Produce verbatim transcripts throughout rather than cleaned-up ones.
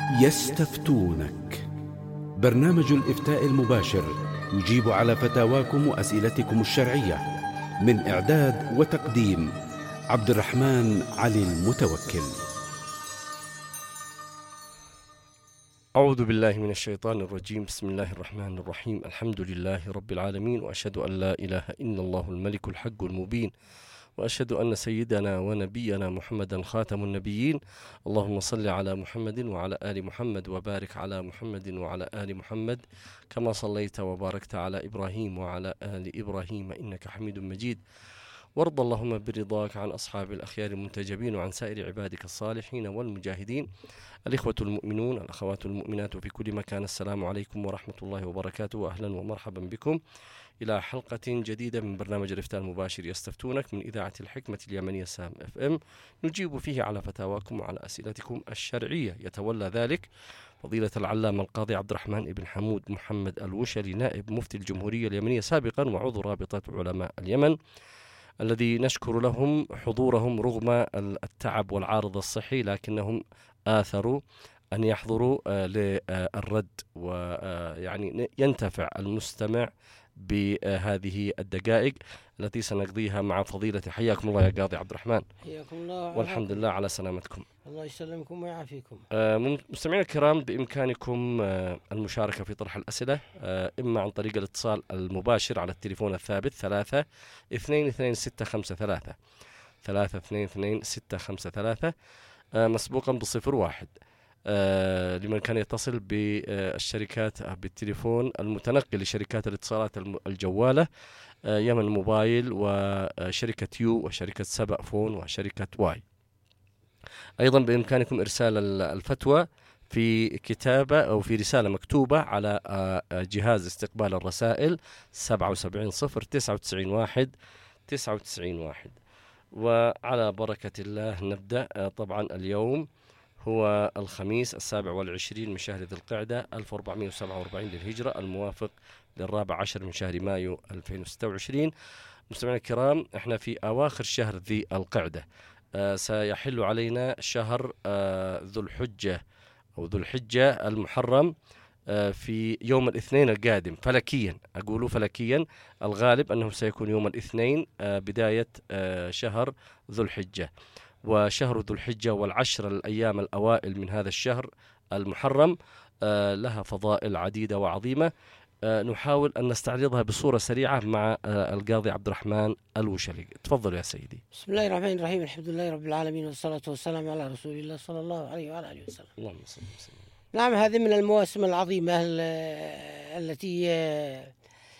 يستفتونك، برنامج الإفتاء المباشر يجيب على فتاواكم وأسئلتكم الشرعية، من إعداد وتقديم عبد الرحمن علي المتوكل. أعوذ بالله من الشيطان الرجيم. بسم الله الرحمن الرحيم. الحمد لله رب العالمين، وأشهد أن لا إله إلا الله الملك الحق المبين، وأشهد أن سيدنا ونبينا محمدا خاتم النبيين. اللهم صل على محمد وعلى آل محمد، وبارك على محمد وعلى آل محمد كما صليت وباركت على إبراهيم وعلى آل إبراهيم إنك حميد مجيد. وارض اللهم برضاك عن أصحاب الأخيار المنتجبين، وعن سائر عبادك الصالحين والمجاهدين. الإخوة المؤمنون، الأخوات المؤمنات في كل مكان، السلام عليكم ورحمة الله وبركاته، وأهلا ومرحبا بكم إلى حلقة جديدة من برنامج الإفتاء المباشر يستفتونك من إذاعة الحكمة اليمنية سام اف ام، نجيب فيه على فتاواكم وعلى أسئلتكم الشرعية. يتولى ذلك فضيلة العلامة القاضي عبد الرحمن بن حمود محمد الوشلي، نائب مفتي الجمهورية اليمنية سابقا وعضو رابطة علماء اليمن، الذي نشكر لهم حضورهم رغم التعب والعارض الصحي، لكنهم آثروا أن يحضروا للرد، ويعني ينتفع المستمع بهذه الدقائق التي سنقضيها مع فضيلة. حياكم الله يا قاضي عبد الرحمن. حياكم الله، والحمد لله على سلامتكم. الله يسلمكم ويعافيكم. مستمعينا الكرام، بإمكانكم المشاركة في طرح الأسئلة، إما عن طريق الاتصال المباشر على التليفون الثابت ثلاثة اثنين اثنين ستة خمسة ثلاثة ثلاثة اثنين اثنين ستة خمسة ثلاثة مسبوقا بصفر واحد. آه لمن كان يتصل بالشركات بالتليفون المتنقل لشركات الاتصالات الجوالة، آه يمن موبايل وشركة يو وشركة سبأ فون وشركة واي. أيضا بإمكانكم إرسال الفتوى في كتابة أو في رسالة مكتوبة على آه جهاز استقبال الرسائل سبعة وسبعين صفر تسعة وتسعين واحد تسعة وتسعين واحد. وعلى بركة الله نبدأ. آه طبعا اليوم هو الخميس السابع والعشرين من شهر ذي القعدة ألف وأربعمائة وسبعة وأربعين للهجرة، الموافق للرابع عشر من شهر مايو ألفين وستة وعشرين. مستمعينا الكرام، احنا في أواخر شهر ذي القعدة. آه سيحل علينا شهر آه ذو الحجة أو ذو الحجة المحرم آه في يوم الاثنين القادم فلكيا، أقول فلكيا، الغالب أنه سيكون يوم الاثنين آه بداية آه شهر ذو الحجة. وشهر ذو الحجة والعشر الأيام الأوائل من هذا الشهر المحرم آه لها فضائل عديدة وعظيمة، آه نحاول أن نستعرضها بصورة سريعة مع آه القاضي عبد الرحمن الوشلي. تفضل يا سيدي. بسم الله الرحمن الرحيم. الحمد لله رب العالمين، والصلاة والسلام على رسول الله صلى الله عليه وعلى آله وسلم. اللهم صل وسلم. نعم، هذه من المواسم العظيمة التي آه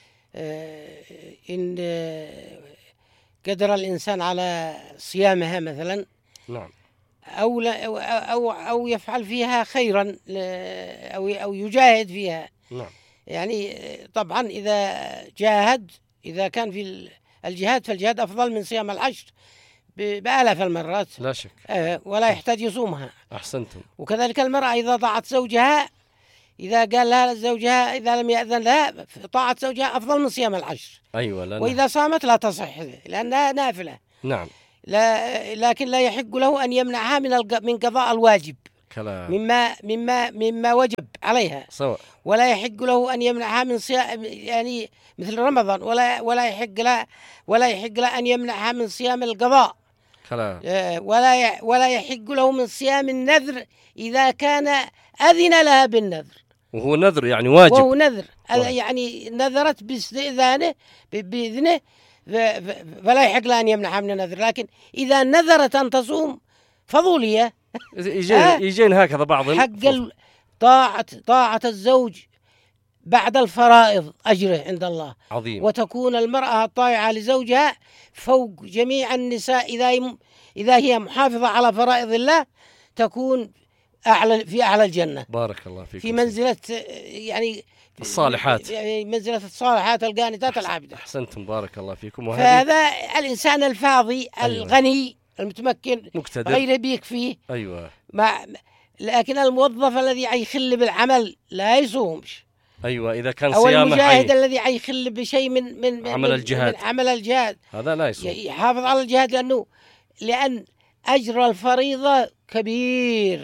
آه إن آه قدر الإنسان على صيامها مثلا، نعم، أو لا أو أو, أو يفعل فيها خيرا، أو أو يجاهد فيها. نعم. يعني طبعا إذا جاهد، إذا كان في الجهاد، فالجهاد أفضل من صيام العشر بآلاف المرات، لا شك، آه ولا يحتاج يصومها. أحسنتم. وكذلك المرأة إذا طاعت زوجها، إذا قال لها زوجها إذا لم يأذن لها، طاعة زوجها أفضل من صيام العشر. أيوة، لا وإذا صامت لا تصح لأنها نافلة. نعم. لا لكن لا يحق له أن يمنعها من من قضاء الواجب، كلام. مما مما مما وجب عليها. سواء. ولا يحق له أن يمنعها من صيام، يعني مثل رمضان، ولا ولا يحق له ولا يحق له أن يمنعها من صيام القضاء. كلام. ولا ولا يحق له من صيام النذر إذا كان أذن لها بالنذر، وهو نذر يعني واجب، وهو نذر يعني نذرت باستئذانه بإذنه، فلا يحق لها أن يمنعها من النذر. لكن إذا نذرت أن تصوم فضولية، يجين, يجين هكذا بعضهم حق طاعة طاعة الزوج بعد الفرائض أجره عند الله عظيم. وتكون المرأة الطايعة لزوجها فوق جميع النساء، إذا إذا هي محافظة على فرائض الله تكون أعلى في أعلى الجنة. بارك الله فيكم. في منزلة يعني الصالحات، يعني منزلة الصالحات القانتات العابدة. أحسنتم، بارك الله فيكم. فهذا الإنسان الفاضي الغني المتمكن مقتدر غير بيكفيه. أيوة. مع لكن الموظف الذي يخل بالعمل لا يصومش. أيوة، إذا كان أو صيامه المجاهد الذي يخل بشيء من من عمل الجهاد، من عمل الجهاد هذا لا يصوم، يحافظ على الجهاد، لأنه لأن أجر الفريضة كبير.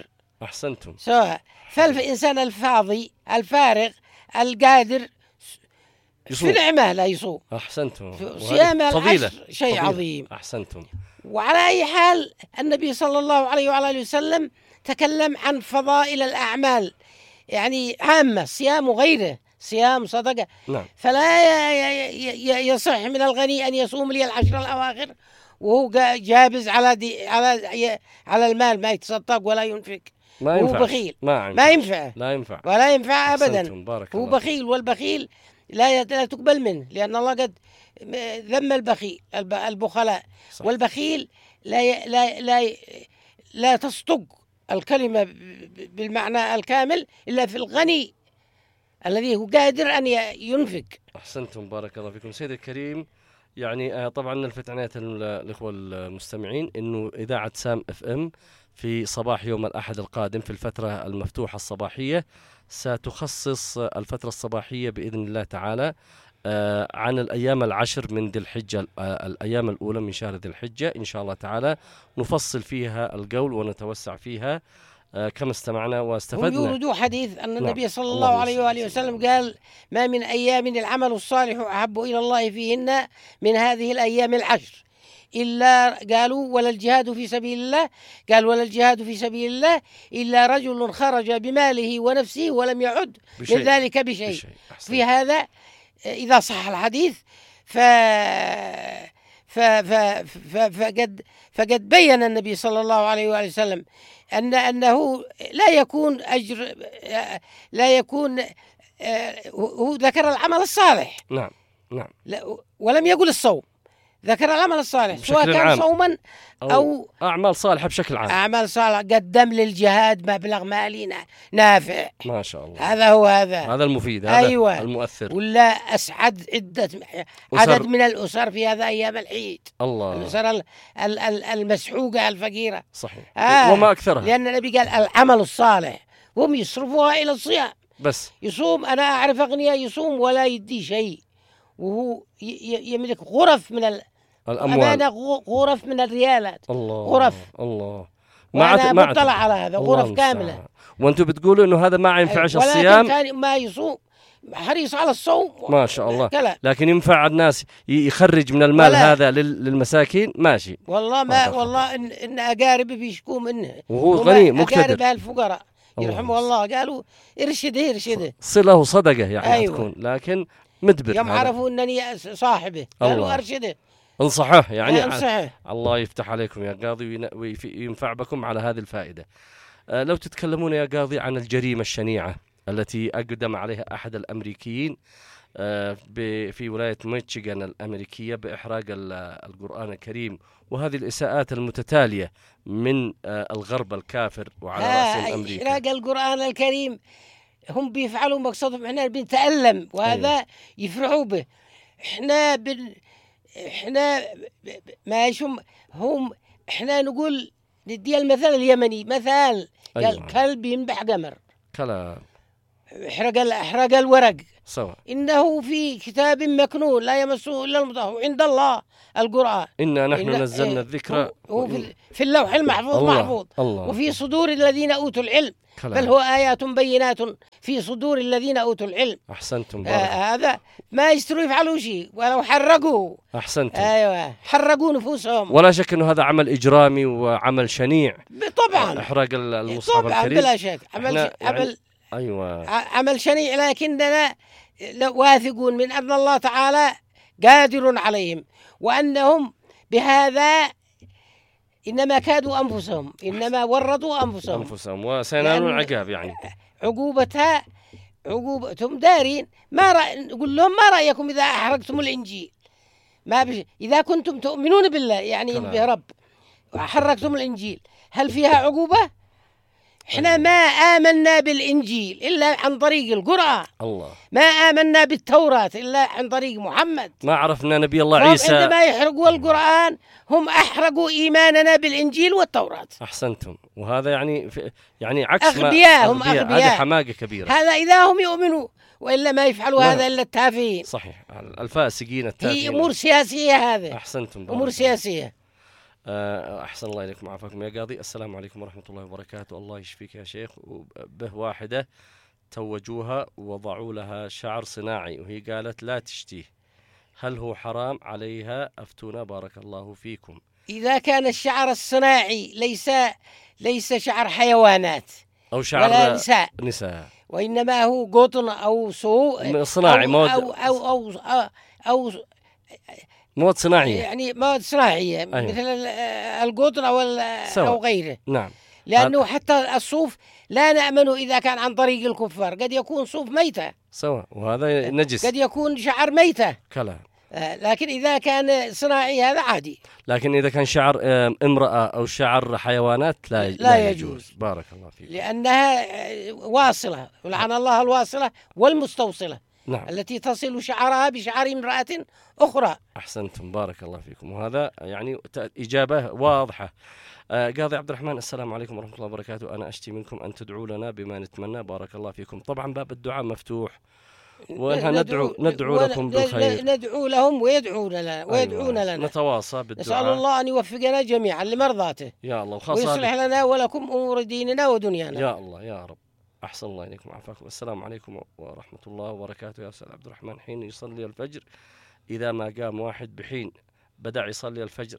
أحسنتم. سواء. فالإنسان الفاضي الفارغ القادر يصوم. في نعمة لا يصوم. أحسنتم. صيام العشر شيء فضيلة. عظيم. أحسنتم. وعلى أي حال النبي صلى الله عليه وعلى آله وسلم تكلم عن فضائل الأعمال يعني عامة، صيام وغيره، صيام صدقة. نعم. فلا يصح من الغني أن يصوم لي العشر الأواخر وهو جابز على دي على على المال، ما يتصدق ولا ينفق، ما هو ينفع. بخيل، ما, ما ينفع لا ينفع ولا ينفع أبدا. هو بخيل، والبخيل لا لا تقبل منه، لأن الله قد ذم البخيل البخلاء. صح. والبخيل لا لا لا لا تصدق الكلمة بالمعنى الكامل إلا في الغني الذي هو قادر أن ينفق. أحسنتم، بارك الله فيكم سيد الكريم. يعني طبعا نلفت عناية الإخوة المستمعين إنه إذاعة سام اف ام في صباح يوم الأحد القادم في الفترة المفتوحة الصباحية ستخصص الفترة الصباحية بإذن الله تعالى عن الأيام العشر من ذي الحجة، الأيام الأولى من شهر ذي الحجة إن شاء الله تعالى، نفصل فيها القول ونتوسع فيها كما استمعنا واستفدنا. ويوردوا حديث أن النبي نعم. صلى الله, الله عليه وآله وسلم قال: ما من أيام العمل الصالح أحب إلى الله فيهن من هذه الأيام العشر، إلا قالوا ولا الجهاد في سبيل الله، قال ولا الجهاد في سبيل الله إلا رجل خرج بماله ونفسه ولم يعد بشيء. من ذلك بشيء, بشيء. في هذا إذا صح الحديث ف... ف... ف... ف... فقد فقد بين النبي صلى الله عليه وآله وسلم أن أنه لا يكون أجر، لا يكون هو ذكر العمل الصالح. نعم نعم. ولم يقل الصوم، ذكر العمل الصالح سواء كان عام. صوما أو, أو أعمال صالحة بشكل عام. أعمال صالحة قدم للجهاد مبلغ مالي نافع ما شاء الله. هذا هو هذا هذا المفيد، هذا أيوة. المؤثر. ولا أسعد عدة عدد من الأسر في هذا أيام العيد. الله. الأسر المسحوقة الفقيرة. صحيح. آه. وما أكثرها، لأن النبي قال العمل الصالح هم يصرفوها إلى الصيام بس. يصوم، أنا أعرف أغنياء يصوم ولا يدي شيء وهو يملك غرف من ال الأموال، غرف من الريالات. الله. غرف. الله. ما أنا مطلع على هذا، غرف كاملة. وأنتم بتقولوا إنه هذا ما ينفعش الصيام، ولكن ما يصوم حريص على الصوم ما شاء الله كلا. لكن ينفع الناس يخرج من المال هذا للمساكين ماشي. والله ما والله إن, إن أقاربي بيشكوا منه وهو غني مقتدر. أقارب الفقراء يرحمه الله قالوا ارشده ارشده صله صدقة يعني. أيوة. تكون لكن مدبر يوم عرفوا أنني صاحبه قالوا ارشده انصحه يعني. انصحه. الله يفتح عليكم يا قاضي وينفع بكم على هذه الفائدة. أه لو تتكلمون يا قاضي عن الجريمة الشنيعة التي أقدم عليها أحد الأمريكيين أه في ولاية ميشيغان الأمريكية بإحراق القرآن الكريم، وهذه الإساءات المتتالية من أه الغرب الكافر وعلى رأسهم أمريكا. إحراق القرآن الكريم هم بيفعلوا مقصدهم، احنا بنتألم وهذا أيوه. يفرحوا به. احنا بن احنا ما يشم هم احنا نقول ندي المثل اليمني مثال. أيوة. قال كلب ينبح قمر. كلام. احرق احرق الورق سوا. انه في كتاب مكنون لا يمسه الا المطهرون عند الله القرآن. إنا نحن إن نزلنا الذكر. هو في, في اللوح المحفوظ الله. محفوظ الله. وفي صدور الذين اوتوا العلم. كلام. بل هو آيات بينات في صدور الذين أوتوا العلم. أحسنتم. آه هذا ما يستروا يفعلوا شيء ولو حرقوا. أحسنتم. أيوة حرقوا نفوسهم. ولا شك أنه هذا عمل إجرامي وعمل شنيع. طبعا. إحراق المصحف الكريم. طبعا بلا شك عمل يعني عمل أيوة. عمل شنيع، لكننا واثقون من أن الله تعالى قادر عليهم، وأنهم بهذا إنما كادوا أنفسهم، إنما ورطوا أنفسهم أنفسهم وسينالون العقاب. يعني عقوبتها عقوبتهم دارين. ما رأي نقول لهم ما رأيكم إذا أحرقتم الإنجيل؟ ما بش... إذا كنتم تؤمنون بالله يعني برب وحرقتم الإنجيل هل فيها عقوبة؟ إحنا ما آمنا بالإنجيل إلا عن طريق القرآن. الله. ما آمنا بالتوراة إلا عن طريق محمد. ما عرفنا نبي الله عيسى. عندما يحرقوا القرآن هم أحرقوا إيماننا بالإنجيل والتوراة. أحسنتم. وهذا يعني يعني عكس أغبياء. هم أغبياء. هذه حماقة كبيرة. هذا إذا هم يؤمنوا، وإلا ما يفعلوا لا. هذا إلا التافهين. صحيح الفاسقين التافهين. هي أمور سياسية هذه. أحسنتم. أمور سياسية. أحسن الله إليكم وعافاكم يا قاضي. السلام عليكم ورحمة الله وبركاته. الله يشفيك يا شيخ. به واحدة توجوها ووضعوا لها شعر صناعي وهي قالت لا تشتيه، هل هو حرام عليها؟ أفتونا بارك الله فيكم. إذا كان الشعر الصناعي ليس ليس شعر حيوانات أو شعر ولا نساء نساء، وإنما هو قطن أو صو صناعي، مواد أو أو أو, أو, أو مواد صناعية، يعني مواد صناعية. أيوة. مثل القطن أو أو غيره. نعم. لأنه حتى الصوف لا نأمنه إذا كان عن طريق الكفار، قد يكون صوف ميتة سواء، وهذا نجس، قد يكون شعر ميتة كلام. لكن إذا كان صناعي هذا عادي. لكن إذا كان شعر امرأة أو شعر حيوانات لا, لا, لا يجوز. يجوز. بارك الله فيك. لأنها واصلة، ولعن الله الواصلة والمستوصلة. نعم. التي تصل شعرها بشعر امرأة أخرى. أحسنتم بارك الله فيكم. وهذا يعني إجابة واضحة. آه قاضي عبد الرحمن، السلام عليكم ورحمة الله وبركاته. أنا أشتي منكم أن تدعوا لنا بما نتمنى، بارك الله فيكم. طبعا باب الدعاء مفتوح، ونحن ندعو ندعو لكم بالخير، ندعو لهم ويدعون لنا ويدعون أيوة. لنا، نتواصى بالدعاء. نسأل الله أن يوفقنا جميعا لمرضاته يا الله، ويصلح لنا ولكم أمور ديننا ودنيانا يا الله يا رب. أحسن الله إليكم وعافاكم. السلام عليكم ورحمة الله وبركاته. يا أستاذ عبد الرحمن، حين يصلي الفجر إذا ما قام واحد بحين بدأ يصلي الفجر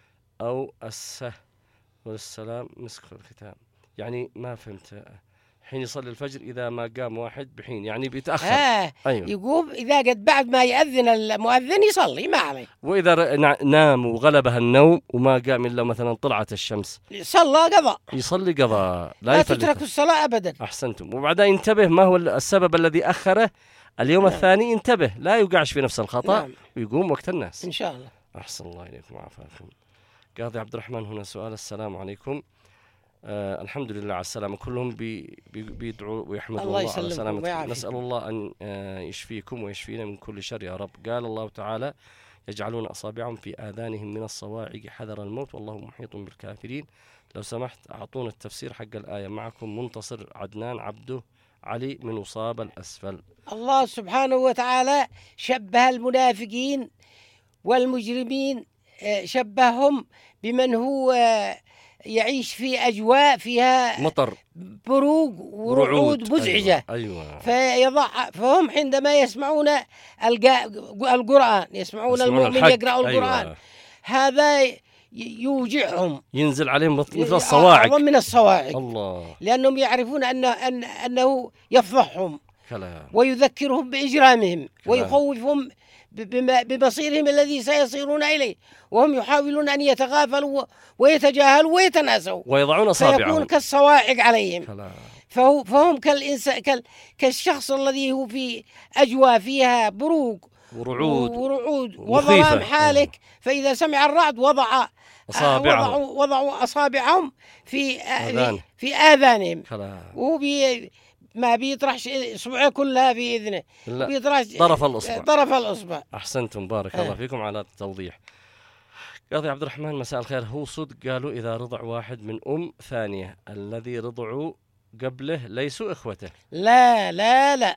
أو السه والسلام مسك الختام، يعني ما فهمت. حين يصلي الفجر إذا ما قام واحد بحين يعني بيتأخر. آه أيوة. يقوم إذا قد بعد ما يأذن المؤذن يصلي ما عليه. وإذا نام وغلبها النوم وما قام إلا مثلا طلعت الشمس صلى قضاء، يصلي قضاء، لا, لا تترك الصلاة أبدا. أحسنتم. وبعدين ينتبه ما هو السبب الذي أخره اليوم. نعم. الثاني ينتبه لا يوقعش في نفس الخطأ. نعم. ويقوم وقت الناس إن شاء الله. أحسن الله إليكم وعافاكم. قاضي عبد الرحمن، هنا سؤال. السلام عليكم. آه الحمد لله على السلامة. كلهم بي بي بيدعوا ويحمدوا الله, الله على سلامتكم. نسأل الله أن آه يشفيكم ويشفينا من كل شر يا رب. قال الله تعالى: يجعلون أصابعهم في آذانهم من الصواعق حذر الموت والله محيط بالكافرين. لو سمحت أعطونا التفسير حق الآية. معكم منتصر عدنان عبده علي من وصاب الأسفل. الله سبحانه وتعالى شبه المنافقين والمجرمين، شبههم بمن هو يعيش في أجواء فيها مطر بروق ورعود مزعجة. أيوة. أيوة. فيضع فهم عندما يسمعون القرآن، يسمعون المؤمن يقرأ القرآن. أيوة. هذا يوجعهم، ينزل عليهم مثل الصواعق، أعظم من الصواعق. الله. لأنهم يعرفون أنه أن أنه يفضحهم كلام. ويذكرهم بإجرامهم كلام. ويخوفهم بمصيرهم الذي سيصيرون إليه، وهم يحاولون أن يتغافلوا ويتجاهلوا ويتناسوا ويضعون أصابعهم، فيكون كالصواعق عليهم. كلام. فهو فهم كالإنسان كال كالشخص الذي هو في أجواء فيها بروق ورعود ورعود وظلام حالك. فإذا سمع الرعد وضع أصابعهم وضعوا, وضعوا أصابعهم في آذان. في آذانهم، وهو بي ما بيطرح إصبعه كلها في إذنه، بيطرح طرف الأصبع طرف الأصبع. أحسنتم بارك الله فيكم على التوضيح. قاضي عبد الرحمن، مساء الخير. هو صدق قالوا إذا رضع واحد من أم ثانية الذي رضعوا قبله ليسوا إخوته؟ لا لا لا،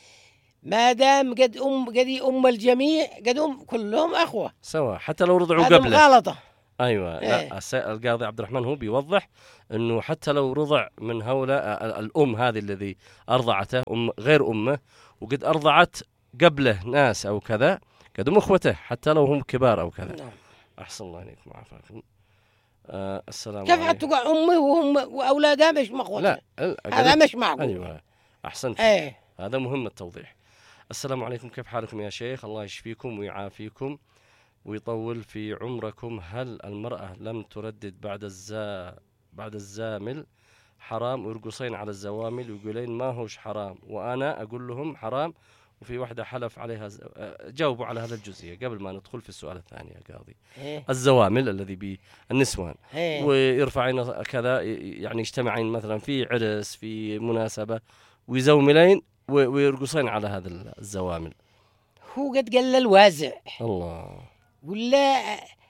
ما دام قد أم قد أم الجميع قد أم كلهم أخوة سوا، حتى لو رضعوا قبله. هذا مغالطة. أيوة. إيه؟ لا، القاضي عبد الرحمن هو بيوضح أنه حتى لو رضع من هؤلاء الأم هذه الذي أرضعته أم غير أمه وقد أرضعت قبله ناس أو كذا قد أم أخوته حتى لو هم كبار أو كذا. نعم. أحسن الله عليكم وعافاكم. آه السلام كيف حتقع أمه وهم وأولادها مش مخوته؟ لا، هذا مش معقول. أيوة أحسنت. ايه؟ هذا مهم التوضيح. السلام عليكم، كيف حالكم يا شيخ؟ الله يشفيكم ويعافيكم ويطول في عمركم. هل المرأة لم تردد بعد الزا بعد الزامل حرام ويرقصين على الزوامل ويقولين ما هوش حرام وأنا أقول لهم حرام وفي واحدة حلف عليها ز... جاوبوا على هذا الجزئية قبل ما ندخل في السؤال الثاني يا قاضي. إيه؟ الزوامل الذي بالنسوان إيه؟ ويرفعين كذا يعني يجتمعين مثلا في عرس في مناسبة ويزوملين ويرقصين على هذا الزوامل. هو قد قال الوازع الله، ولا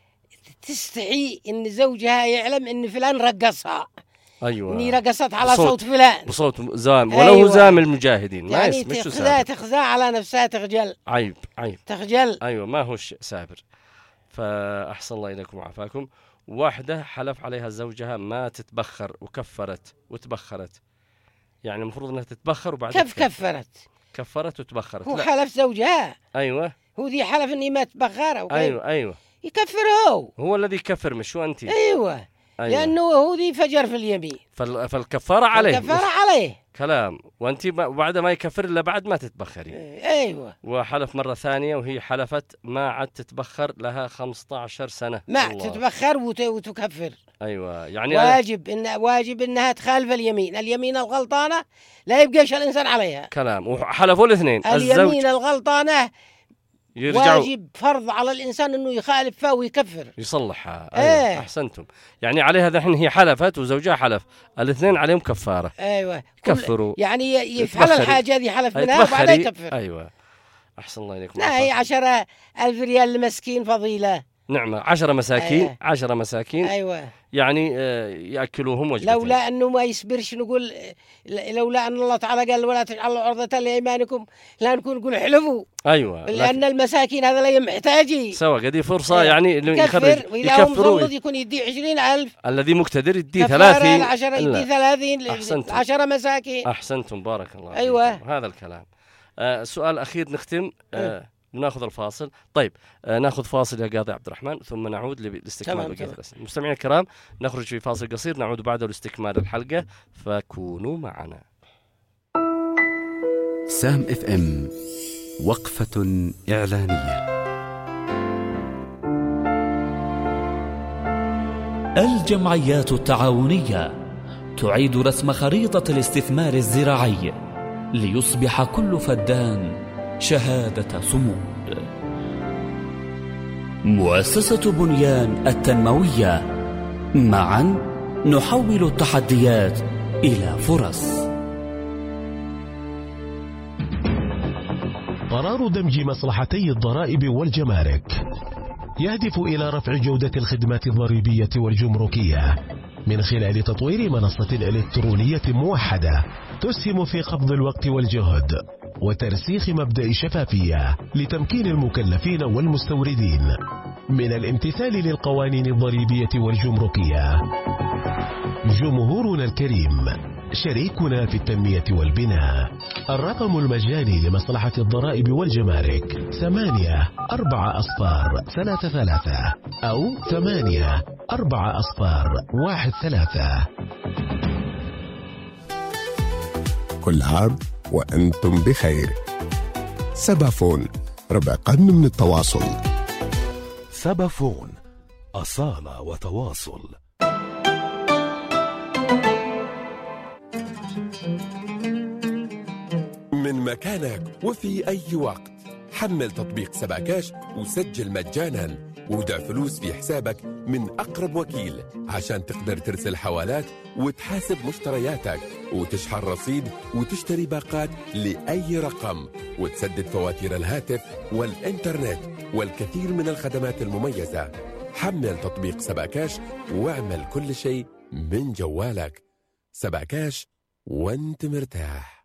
تستحي ان زوجها يعلم ان فلان رقصها. ايوه، اني رقصت على بصوت صوت فلان بصوت زامل ولو أيوة. زامل مجاهدين ما يعني يسمى تخزى تخزى على نفسها تخجل. عيب عيب تخجل. ايوه ما هو سابر. فاحسن الله اليكم وعافاكم. واحدة حلف عليها زوجها ما تتبخر وكفرت وتبخرت، يعني المفروض أنها تتبخر وبعدين كيف كفرت؟ كفرت وتبخرت. هو حلف زوجها. أيوة. هو ذي حلف إني ما تبخر. أيوة أيوة. يكفر هو. هو الذي يكفر مش هو أنت. أيوة. أيوة. لأنه هو ذي فجر في اليمين. فال... فالكفارة عليه. الكفارة عليه. كلام. وأنت بعد ما يكفر إلا بعد ما تتبخري. أيوة. وحلف مرة ثانية وهي حلفت ما عاد تتبخر لها خمسة عشر سنة. ما تتبخر وت... وتكفر. أيوة يعني واجب إن واجب إنها تخالف اليمين، اليمين الغلطانة لا يبقاش الإنسان عليها. كلام. وحلفوا الاثنين. اليمين الغلطانة يرجعوا. واجب فرض على الإنسان إنه يخالف فيه ويكفر يصلحها. أيوة. أيوة. أحسنتم. يعني عليها ذحين هي حلفت وزوجها حلف، الاثنين عليهم كفارة. أيوة. كفروا. يعني يفعل الحاجة هذه حلف منها وبعدين يكفر. أيوة. أحسن الله إليكم. لا هي عشرة ألف ريال لمسكين فضيلة. نعمة. عشرة مساكين. أيوة. عشرة مساكين. أيوة. يعني يأكلوهم وجبتين. لولا أنه ما يصبرش نقول، لولا أن الله تعالى قال ولا تجعلوا عرضة لأيمانكم لا نكون نقول حلفوا. أيوة. لأن المساكين هذا لا محتاجي. سوا قدي فرصة. أيوة. يعني يكفر يكفروا يكون يدي عشرين ألف. الذي مقتدر يدي ثلاثين. العشرة يدي ثلاثين. أحسنتم. عشرة مساكين. أحسنتم بارك الله. أيوة. هذا الكلام. آه سؤال أخير نختم. آه ناخذ الفاصل. طيب آه ناخذ فاصل يا قاضي عبد الرحمن ثم نعود لاستكمال بقية الأسئلة. مستمعينا الكرام نخرج في فاصل قصير نعود بعده لاستكمال الحلقة فكونوا معنا. سام اف ام وقفة إعلانية. الجمعيات التعاونية تعيد رسم خريطة الاستثمار الزراعي ليصبح كل فدان شهادة صمود. مؤسسة بنيان التنموية، معا نحول التحديات إلى فرص. قرار دمج مصلحتي الضرائب والجمارك يهدف إلى رفع جودة الخدمات الضريبية والجمركية من خلال تطوير منصة إلكترونية موحدة تسهم في قبض الوقت والجهد وترسيخ مبدأ الشفافية لتمكين المكلفين والمستوردين من الامتثال للقوانين الضريبية والجمركية. جمهورنا الكريم، شريكنا في التنمية والبناء. الرقم المجاني لمصلحة الضرائب والجمارك ثمانية أربعة أصفار ثلاثة ثلاثة أو ثمانية أربعة أصفار واحد ثلاثة. كل عام وأنتم بخير. سبافون، ربع قرن من التواصل. سبافون، أصالة وتواصل. من مكانك وفي أي وقت حمل تطبيق سباكاش وسجل مجانا ودع فلوس في حسابك من أقرب وكيل عشان تقدر ترسل حوالات وتحاسب مشترياتك وتشحن رصيد وتشتري باقات لأي رقم وتسدد فواتير الهاتف والإنترنت والكثير من الخدمات المميزة. حمل تطبيق سباكاش واعمل كل شيء من جوالك. سباكاش وانت مرتاح.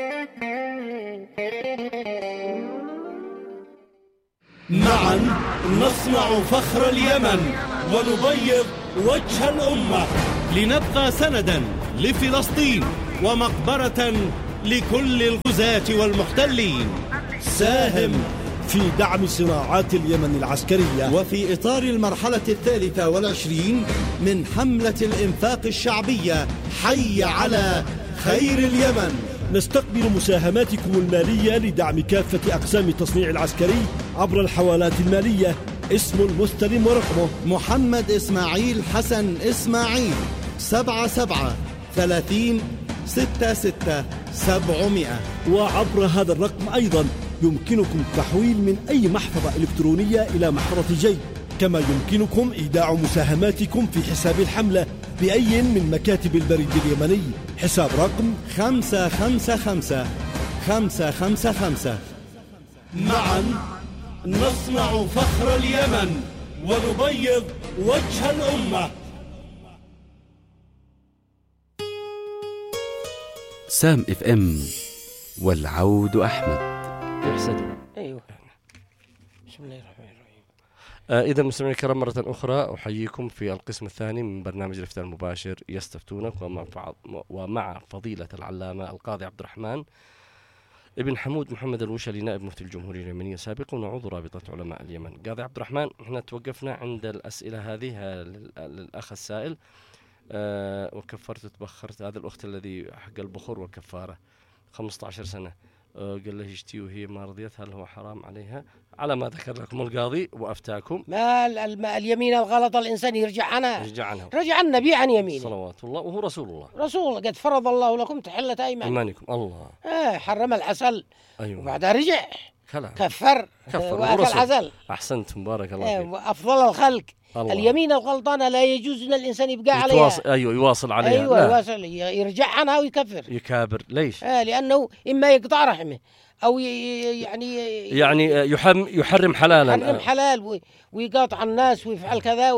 معا نصنع فخر اليمن ونبيض وجه الأمة لنبقى سندا لفلسطين ومقبرة لكل الغزاة والمحتلين. ساهم في دعم صناعات اليمن العسكرية وفي إطار المرحلة الثالثة والعشرين من حملة الإنفاق الشعبية حي على خير اليمن. نستقبل مساهماتكم المالية لدعم كافة أقسام التصنيع العسكري عبر الحوالات المالية. اسم المستلم ورقمه محمد إسماعيل حسن إسماعيل سبعة سبعة ثلاثين ستة ستة سبعمائة. وعبر هذا الرقم أيضا يمكنكم التحويل من أي محفظة إلكترونية إلى محفظة جيب، كما يمكنكم إيداع مساهماتكم في حساب الحملة بأي من مكاتب البريد اليمني. حساب رقم خمسة خمسة خمسة خمسة خمسة خمسة. معا نصنع فخر اليمن ونبيض وجه الأمة. سام اف ام والعود أحمد. يحسد. أيوه. بسم الله الرحمن الرحيم. آه إذا مستمعينا الكرام مرة أخرى أحييكم في القسم الثاني من برنامج الإفتاء المباشر يستفتونك، ومع, ومع فضيلة العلامة القاضي عبد الرحمن ابن حمود محمد الوشلي نائب مفتي الجمهورية اليمنية سابقا وعضو رابطة علماء اليمن. قاضي عبد الرحمن، احنا توقفنا عند الأسئلة هذه للأخ السائل. أه وكفرت تبخرت، هذا الأخت الذي حق البخور والكفارة خمسة عشر سنة، أه قال له يشتي وهي ما رضيت، هل هو حرام عليها؟ على ما ذكر لكم القاضي وأفتاكم، ما اليمين الغلط الإنسان يرجع عنها، يرجع عنها رجع النبي عن يمينه صلوات الله، وهو رسول الله رسول الله، قد فرض الله لكم تحلة أيمانكم الله آه حرم العسل. أيوة. وبعدها رجع كلام. كفر, كفر وأكل عسل. أحسنت، بارك الله فيك. آه أفضل الخلق. الله. اليمين الغلطانة لا يجوز أن الإنسان يبقى عليها. يتواصل. أيوة يواصل عليها. أيوة يواصل، يرجع عنها ويكفر. يكابر. ليش؟ آه لأنه إما يقطع رحمه أو يعني يعني يحرم يحرم حلالا، يحرم حلال ويقاطع الناس ويفعل كذا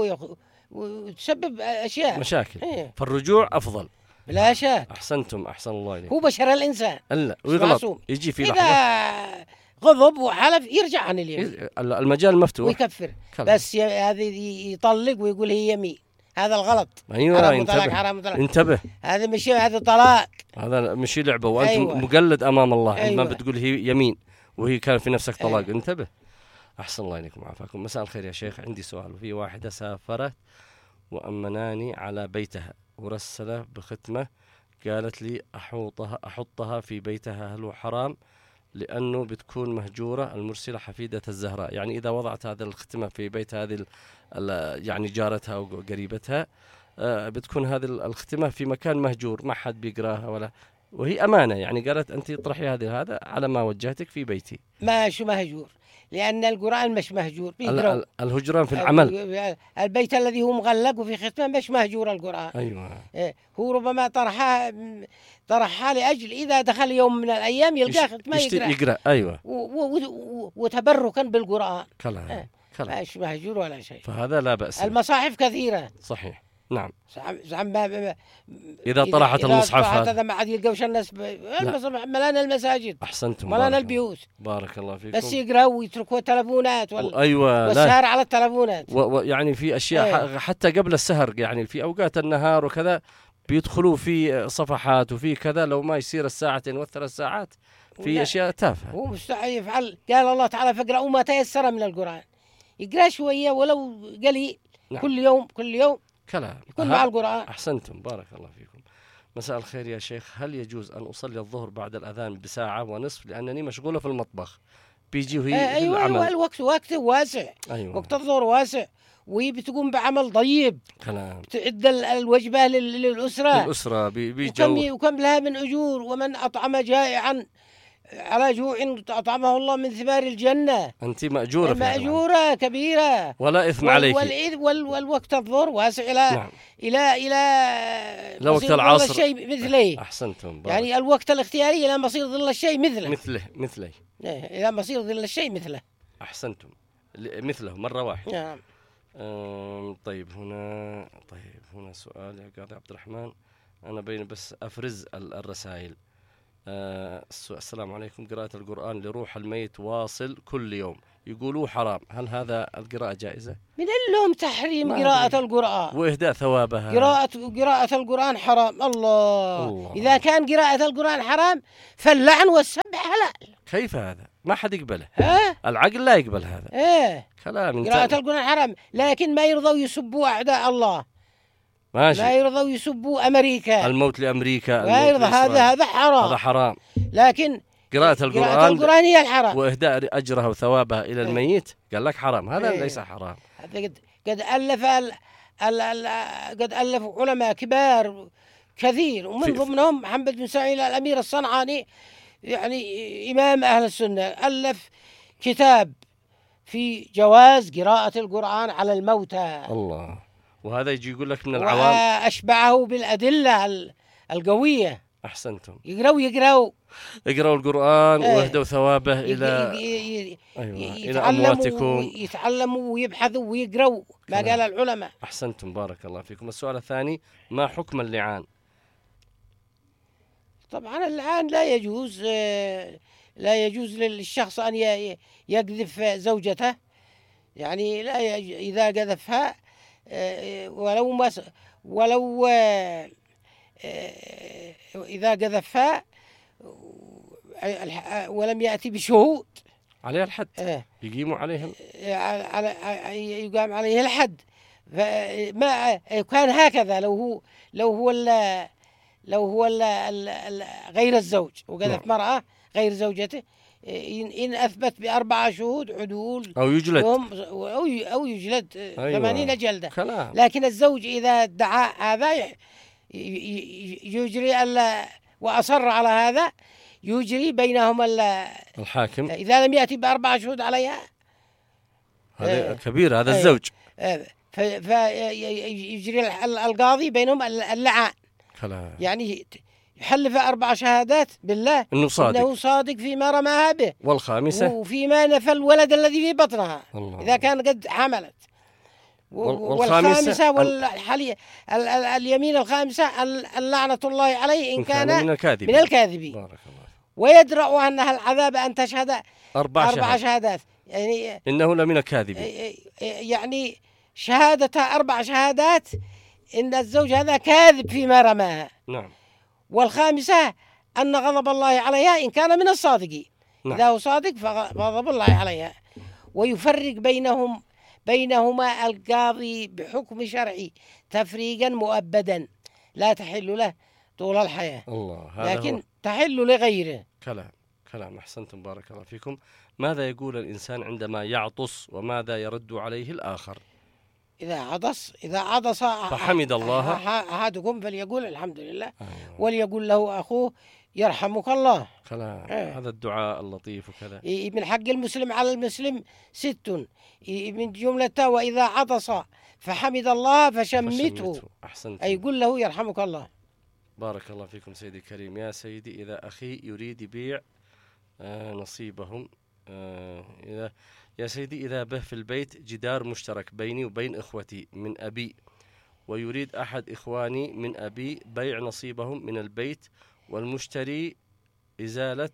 وتسبب أشياء مشاكل. إيه. فالرجوع أفضل بلا شك. أحسنتم، أحسن الله إليك. هو بشر الإنسان لا ويغلط، يجي في لحظة إذا غضب وحلف يرجع عن اليمين، المجال مفتوح ويكفر. كلام. بس هذا يطلق ويقول هي يمين، هذا الغلط. أيوة حرام طلاق، حرام طلاق. انتبه، هذا مش هذا طلاق، هذا مش لعبة، وأنت أيوة. مقلد أمام الله. أيوة. عندما بتقول هي يمين وهي كان في نفسك طلاق. أيوة. انتبه. أحسن الله إليكم وعافاكم. مساء الخير يا شيخ، عندي سؤال. في واحدة سافرت وأمناني على بيتها ورسلة بختمة، قالت لي أحطها أحطها في بيتها، هل هو حرام؟ لأنه بتكون مهجورة المرسلة حفيدة الزهراء، يعني إذا وضعت هذا الختمة في بيت هذه يعني جارتها أو قريبتها، بتكون هذه الختمة في مكان مهجور، ما حد بيقراها ولا، وهي أمانة. يعني قالت أنت طرحي هذه هذا على ما وجهتك في بيتي. ما شو مهجور، لأن القرآن مش مهجور، بيقرأ. الهجران في العمل. البيت الذي هو مغلق وفي ختمة مش مهجور القرآن. أيوة. هو ربما طرحها طرحها لأجل إذا دخل يوم من الأيام يلقى ختمة يقرأ. يقرأ. أيوة. وتبركا بالقرآن. كلام. كلام. مش مهجور ولا شيء. فهذا لا بأس. المصاحف كثيرة. صحيح. نعم. زعم ما إذا طرحت المصحف هذا ما عاد يلقوش الناس ملان المساجد. أحسنتم. ملان البيوت. بارك الله فيكم. بس يقرأوا ويتركوا التلفونات وال... أيوة. والسهر على التلفونات. ويعني في أشياء أيوة. حتى قبل السهر، يعني في أوقات النهار وكذا بيدخلوا في صفحات وفي كذا، لو ما يصير الساعتين والثلاث ساعات في ولا. أشياء تافهة. هو مستحيل يفعل. قال الله تعالى فاقرأوا ما تيسر من القرآن، يقرأ شوية ولو قليل. نعم. كل يوم كل يوم كلام يكون مع القرآن. أحسنتم، بارك الله فيكم. مساء الخير يا شيخ، هل يجوز أن أصلي الظهر بعد الأذان بساعة ونصف لأنني مشغولة في المطبخ بيجي وهي آه أيوة العمل؟ أيوة الوقت وقت واسع. أيوة. وقت الظهر واسع، وهي بتقوم بعمل طيب. كلام. تعد الوجبة للأسرة للأسرة بيجو. وكم, وكم لها من أجور، ومن أطعم جائعا على جوع أطعمه الله من ثمار الجنة. أنت مأجورة في مأجورة كبيرة ولا إثم عليك. وال وال والوقت الظهر واسع إلى نعم. إلى إلى لوقت العصر الشيء مثله. أحسنتم. يعني الوقت الاختياري إلى مصير ظل الشيء مثله. مثله مثله. إلى مصير ظل الشيء مثله. أحسنتم. مثله مرة واحدة. نعم. طيب هنا طيب هنا سؤال يا قاضي عبد الرحمن، أنا بين بس أفرز الرسائل. آه السلام عليكم، قراءة القرآن لروح الميت واصل كل يوم، يقولوا حرام، هل هذا القراءة جائزة؟ من لهم تحريم قراءة القرآن وإهداء ثوابها. قراءة قراءة القرآن حرام. الله. الله إذا كان قراءة القرآن حرام فاللعن والسب حلال. كيف هذا؟ ما حد يقبله. ها؟ العقل لا يقبل هذا. ايه كلام. قراءة القرآن حرام، لكن ما يرضوا يسبوا أعداء الله. ماشي. ما يرضوا يسبوا أمريكا. الموت لأمريكا. ما يرضى، هذا هذا حرام. هذا حرام. لكن قراءة القرآن, قراءة القرآن هي الحرام، وإهداء أجرها وثوابها إلى الميت قال لك حرام. هذا ايه. ليس حرام. هذا قد قد ألف ال ال ال قد ألف علماء كبار كثير، ومن ضمنهم محمد بن سعيد الأمير الصنعاني، يعني إمام أهل السنة، ألف كتاب في جواز قراءة القرآن على الموتى. الله. وهذا يجي يقول لك من العوام، وأشبعه بالأدلة القوية. أحسنتم. يقرأوا يقرأوا يقرأوا القرآن ايه. ويهدوا ثوابه إلى أيوة. إلى أمواتكم، يتعلموا ويبحثوا ويقرأوا ما قال العلماء. أحسنتم، بارك الله فيكم. السؤال الثاني، ما حكم اللعان؟ طبعا اللعان لا يجوز، لا يجوز للشخص أن يقذف زوجته يعني لا يج... إذا قذفها ولو مس... ولو إذا قذفها ولم يأتي بشهود عليها الحد، آه. يقيموا عليهم على يقام عليه الحد. فما كان هكذا لو هو لو هو ال لو هو ال ال غير الزوج وقذف مرأة غير زوجته، إن أثبت بأربعة شهود عدول أو يجلد أو أو يجلد أيوة. ثمانين جلدة كلام. لكن الزوج إذا ادعى هذا يجري وأصر على هذا يجري بينهم الحاكم إذا لم يأتي بأربعة شهود عليها. هذا كبير هذا الزوج، فيجري القاضي بينهم اللعان. كلام. يعني يحلف أربع شهادات بالله إنه صادق إنه صادق فيما رماها به، والخامسة وفيما نفى الولد الذي في بطنها الله. إذا كان قد حملت، والخامسة والحلي اليمين الخامسة اللعنة الله عليه إن كان, كان من الكاذبين, من الكاذبين. بارك الله. ويدرأ أنها العذاب أن تشهد أربع, أربع شهادات. شهادات يعني إنه لمن الكاذبين، يعني شهادة أربع شهادات إن الزوج هذا كاذب فيما رماها. نعم. والخامسة أن غضب الله عليها إن كان من الصادقين. نعم. إذا هو صادق فغضب الله عليها. ويفرق بينهم بينهما القاضي بحكم شرعي تفريقا مؤبدا لا تحل له طول الحياة. الله. هذا لكن هو. تحل لغيره. كلام كلام أحسنتم بارك الله فيكم. ماذا يقول الإنسان عندما يعطس وماذا يرد عليه الآخر؟ إذا عطس إذا عطس فحمد الله أحدكم فليقول الحمد لله. أيوة. وليقول له أخوه يرحمك الله. كلام. آه. هذا الدعاء اللطيف وكذا. من حق المسلم على المسلم ست من جملته وإذا عطس فحمد الله فشمته, فشمته. أحسنتم. أي يقول له يرحمك الله. بارك الله فيكم سيدي الكريم. يا سيدي إذا أخي يريد يبيع آه نصيبهم آه إذا يا سيدي إذا به في البيت جدار مشترك بيني وبين إخوتي من أبي، ويريد أحد إخواني من أبي بيع نصيبهم من البيت، والمشتري إزالة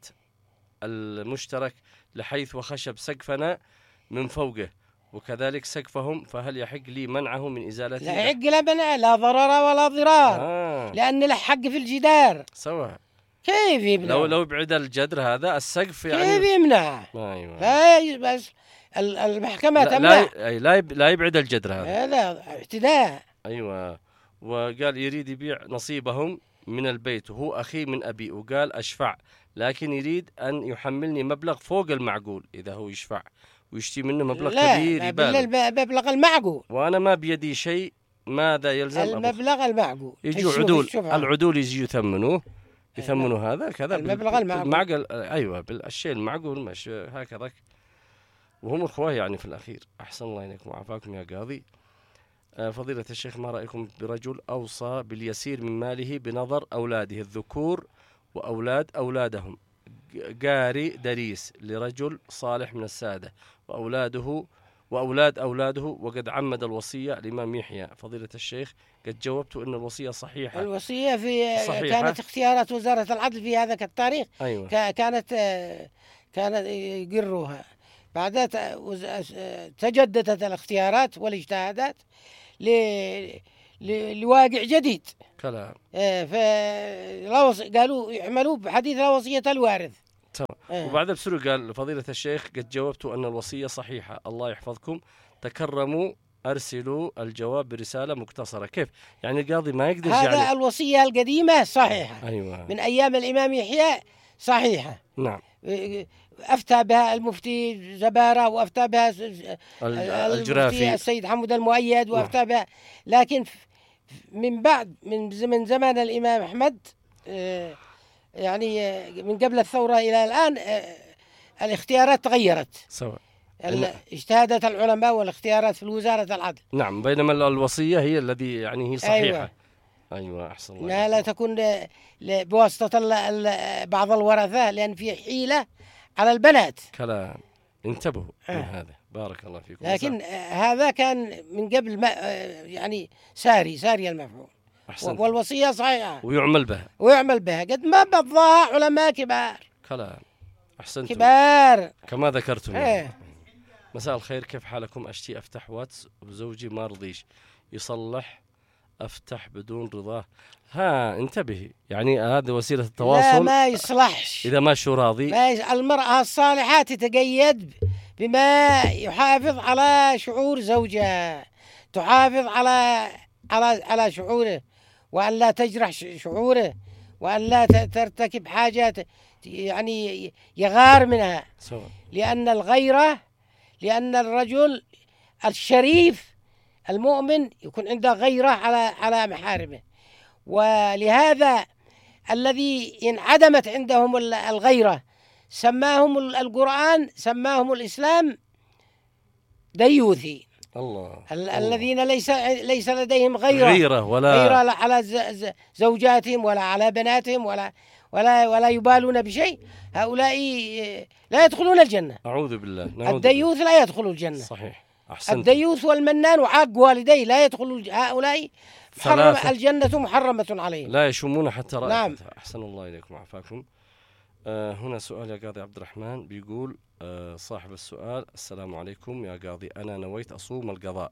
المشترك لحيث وخشب سقفنا من فوقه وكذلك سقفهم، فهل يحق لي منعه من إزالته؟ لا يحق لا منع، لا ضرر ولا ضرار. آه. لأن له حق في الجدار. سواء كيف يمنع؟ لو لو بعد الجدر هذا السقف يعني كيف يمنع؟ أيوة. بس المحكمة لا تمنع. لا, لا, لا يبعد الجدر هذا. هذا اعتداء. أيوة. وقال يريد يبيع نصيبهم من البيت وهو أخي من أبي، وقال أشفع، لكن يريد أن يحملني مبلغ فوق المعقول إذا هو يشفع ويشتي منه مبلغ كبير يبالغ. لا المبلغ المعقول. وأنا ما بيدي شيء، ماذا يلزم؟ المبلغ المعقول. يجوا عدول، العدول يجي يثمنوه يثمنوا هذا كذا المبلغ المعقول. المعقل. أيوة بالشيء المعقول مش هكذا. وهم أخوة يعني في الأخير. أحسن الله إليكم وعافاكم يا قاضي. فضيلة الشيخ، ما رأيكم برجل أوصى باليسير من ماله بنظر أولاده الذكور وأولاد أولادهم، قاري دريس لرجل صالح من السادة وأولاده وأولاد أولاده، وقد عمد الوصية الإمام يحيى. فضيلة الشيخ قد جاوبت أن الوصية صحيحة. الوصية في صحيحة. كانت اختيارات وزارة العدل في هذا التاريخ. أيوة. كانت كانت يقروها، بعدها تجددت الاختيارات والاجتهادات لواقع جديد. كلام. قالوا يعملوا بحديث لا وصية الوارث. تمام. وبعد بسرعة قال فضيلة الشيخ قد جاوبت أن الوصية صحيحة، الله يحفظكم، تكرموا أرسلوا الجواب برسالة مختصرة. كيف يعني القاضي ما يقدر هذا يعني الوصية القديمة صحيحة. أيوة. من أيام الإمام يحيى صحيحة. نعم. أفتى بها المفتي زبارة وأفتى بها الجرافي السيد حمود المؤيد وأفتى نعم. بها، لكن من بعد من من زمان الإمام أحمد يعني من قبل الثورة إلى الآن الاختيارات تغيرت. سواء اجتهادات العلماء والاختيارات في وزارة العدل. نعم. بينما الوصية هي الذي يعني هي صحيحة. أيوة. أيوة. أحسن الله. لا لا تكون بواسطة بعض الورثة، لأن في حيلة على البنات. كلام. انتبهوا من آه. هذا. بارك الله فيكم. لكن هذا كان من قبل ما يعني ساري ساري المفعول. أحسن. والوصية صحيحة ويعمل بها ويعمل بها قد ما بضاها علماء كبار. كلام. أحسنتم. كبار كما ذكرتم. ايه. مساء الخير، كيف حالكم؟ أشتي أفتح واتس وزوجي ما رضيش يصلح، أفتح بدون رضاه. ها انتبهي، يعني هذه وسيلة التواصل. لا ما يصلحش إذا ما شو راضي. ما يس... المرأة الصالحة تتقيد بما يحافظ على شعور زوجها، تحافظ على على على شعوره، وأن لا تجرح شعوره، وأن لا ترتكب حاجات يعني يغار منها. لأن الغيرة، لأن الرجل الشريف المؤمن يكون عنده غيرة على على محارمه، ولهذا الذي انعدمت عندهم الغيرة سماهم القرآن، سماهم الإسلام ديوثي. الله. ال- الذين ليس ليس لديهم غيرة, غيرة ولا غيرة على زوجاتهم ولا على بناتهم ولا ولا ولا يبالون بشيء، هؤلاء لا يدخلون الجنة. أعوذ بالله. الديوث لا يدخل الجنة. صحيح. أحسنت. الديوث والمنان وعاق والديه لا يدخل، هؤلاء محرم الجنة محرمة عليهم، لا يشمون حتى رائحتها. نعم. أحسن الله إليكم وعافاكم. آه هنا سؤال يا قاضي عبد الرحمن، بيقول آه صاحب السؤال: السلام عليكم يا قاضي، أنا نويت أصوم القضاء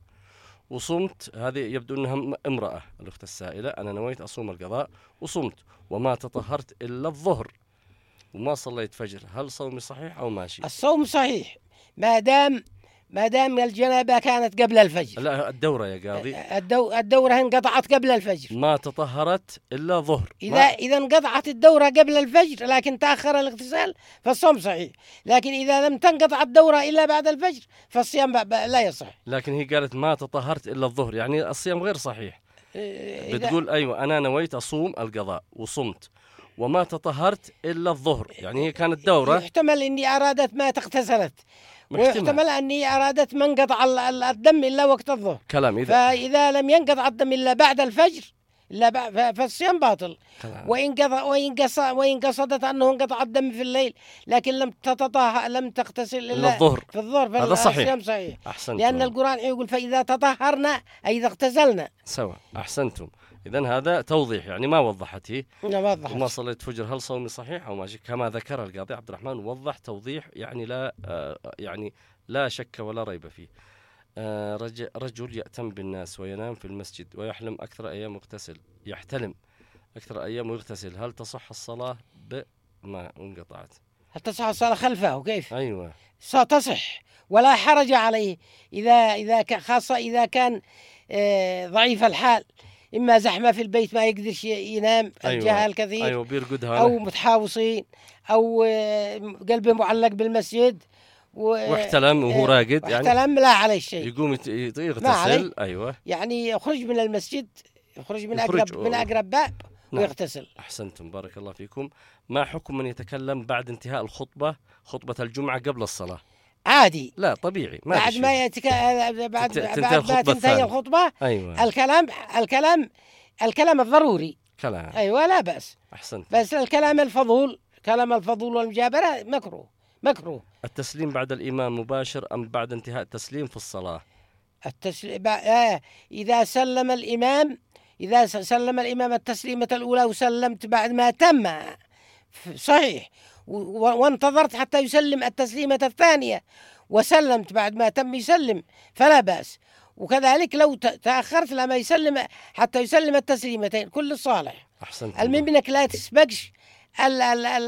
وصمت. هذه يبدو أنها امرأة الأخت السائلة. أنا نويت أصوم القضاء وصمت وما تطهرت إلا الظهر وما صليت فجر، هل صومي صحيح أو ماشي؟ الصوم صحيح ما دام ما دام الجنابة كانت قبل الفجر. لا الدورة يا قاضي. الدو الدورة انقطعت قبل الفجر. ما تطهرت إلا ظهر. إذا إذا انقطعت الدورة قبل الفجر لكن تأخر الاغتسال فالصوم صحيح، لكن إذا لم تنقطع الدورة إلا بعد الفجر فالصيام لا يصح. لكن هي قالت ما تطهرت إلا الظهر، يعني الصيام غير صحيح. بتقول أيوة أنا نويت أصوم القضاء وصمت وما تطهرت إلا الظهر، يعني هي كانت دورة. يحتمل إني أرادت ما تغتسلت، ويحتمل أني أرادت ما انقطع الدم إلا وقت الظهر. كلام. إذا فإذا لم ينقطع الدم إلا بعد الفجر إلا بعد فالصيام باطل. وإن قضى وإن قصد وإن قصدت أنه انقطع الدم في الليل لكن لم تتطهر لم تغتسل إلا الظهر في الظهر فالصيام صحيح. أحسنتم. لأن القرآن يقول فإذا تطهرنا أي إذا اغتسلنا. سوا. أحسنتم. إذن هذا توضيح، يعني ما وضحت هي. لا ما وضحت. وما صليت فجر هل صومي صحيح أو ماشي؟ كما ذكر القاضي عبد الرحمن وضح توضيح يعني لا آه يعني لا شك ولا ريب فيه. آه رجل, رجل يأتم بالناس وينام في المسجد ويحلم أكثر أيام مغتسل، يحتلم أكثر أيام يغتسل، هل تصح الصلاة بما انقطعت؟ هل تصح الصلاة خلفه كيف؟ أيوة تصح ولا حرج عليه إذا إذا خاصة إذا كان آه ضعيف الحال، إما زحمة في البيت ما يقدرش ينام. أيوة. الجهال كثير. أيوة بيرقدها أو متحاوصين أو قلبه معلق بالمسجد واحتلم وهو راقد، يعني احتلم لا عليه شيء، يقوم يغتسل. أيوة يعني يخرج من المسجد، يخرج من أقرب من أقرب باب ويغتسل. أحسنتم بارك الله فيكم. ما حكم من يتكلم بعد انتهاء الخطبة، خطبة الجمعة قبل الصلاة؟ عادي. لا طبيعي. ما بعد ما يتك... بعد بعد ما تنتهي الخطبة. أيوة. الكلام الكلام الكلام الضروري. كلام. أيوة لا بأس. أحسنت. بس الكلام الفضول، كلام الفضول والمجابرة مكروه مكروه. التسليم بعد الإمام مباشر أم بعد انتهاء التسليم في الصلاة؟ التسليم آه. إذا سلم الإمام إذا سلم الإمام التسليمة الأولى وسلمت بعد ما تم صحيح، وانتظرت حتى يسلم التسليمة الثانية وسلمت بعد ما تم يسلم فلا بأس. وكذلك لو تأخرت لما يسلم حتى يسلم التسليمتين كل صالح. أحسنت. المهم إنك لا تسبقش ال ال ال